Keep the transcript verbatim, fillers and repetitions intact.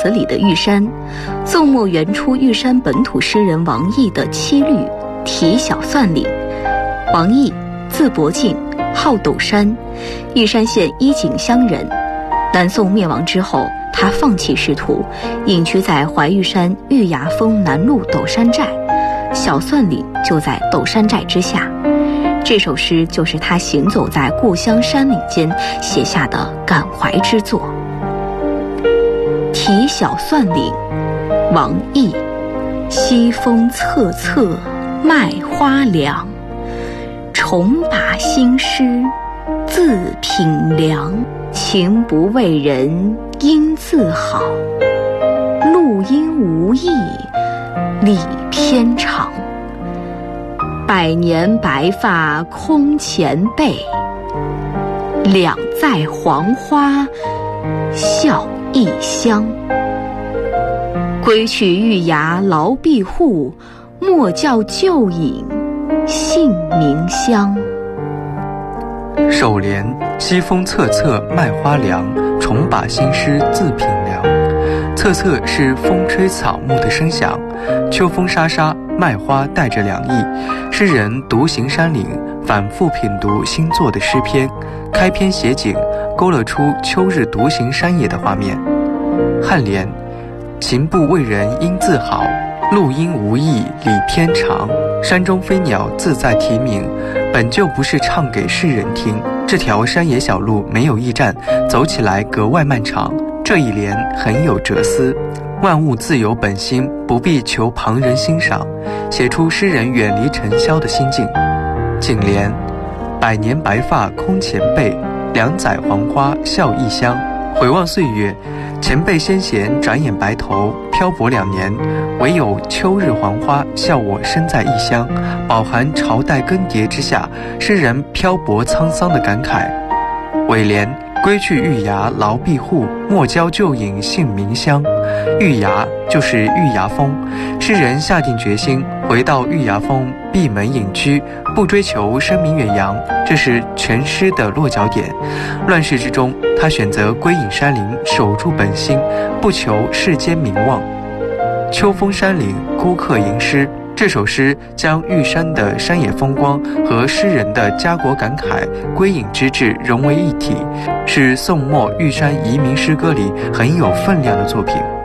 词里的玉山，宋末原出玉山本土诗人王逸的七律《题小算岭》。王逸，字伯敬，号斗山，玉山县伊井乡人。南宋灭亡之后，他放弃仕途，隐居在怀玉山玉崖峰南麓斗山寨，小算岭就在斗山寨之下。这首诗就是他行走在故乡山岭间写下的感怀之作。《题小算岭》，王逸。西风瑟瑟麦花凉，重把新诗自品凉。情不为人应自好，录音无益理偏长。百年白发空前辈，两在黄花笑异乡。归去玉崖牢闭户，莫教旧影姓名乡。 首联：西风瑟瑟麦花凉，重把新诗自品凉。瑟瑟是风吹草木的声响，秋风沙沙，麦花带着凉意。诗人独行山岭，反复品读新作的诗篇，开篇写景，勾勒出秋日独行山野的画面。颔联：情不为人应自好，录音无益理偏长。山中飞鸟自在啼鸣，本就不是唱给世人听。这条山野小路没有驿站，走起来格外漫长。这一联很有哲思，万物自有本心，不必求旁人欣赏，写出诗人远离尘嚣的心境。颈联：百年白发空前辈，两载黄花笑异乡。回望岁月，前辈先贤转眼白头，漂泊两年，唯有秋日黄花笑我身在异乡，饱含朝代更迭之下诗人漂泊沧桑的感慨。尾联：归去玉崖牢闭户，莫教旧影姓名乡。玉崖就是玉崖峰，诗人下定决心回到玉崖峰闭门隐居，不追求声名远扬，这是全诗的落脚点。乱世之中，他选择归隐山林，守住本心，不求世间名望。秋风山岭，孤客吟诗。这首诗将玉山的山野风光和诗人的家国感慨、归隐之志融为一体，是宋末玉山移民诗歌里很有分量的作品。